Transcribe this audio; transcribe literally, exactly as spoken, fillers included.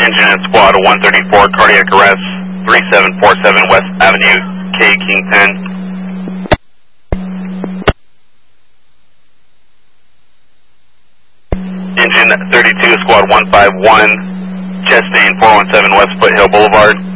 Engine and squad one thirty-four, cardiac arrest, three seven four seven West Avenue, K King ten. Engine thirty-two, squad one five one, chest main four one seven West Foothill Boulevard.